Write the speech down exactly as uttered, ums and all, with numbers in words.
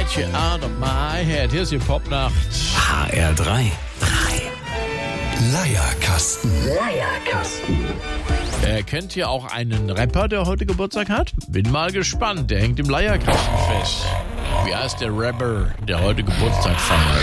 Get you out of my head. Hier ist die Popnacht. H R drei. drei. Leierkasten. Leierkasten. Äh, kennt ihr auch einen Rapper, der heute Geburtstag hat? Bin mal gespannt. Der hängt im Leierkasten fest. Wie heißt der Rapper, der heute Geburtstag feiert?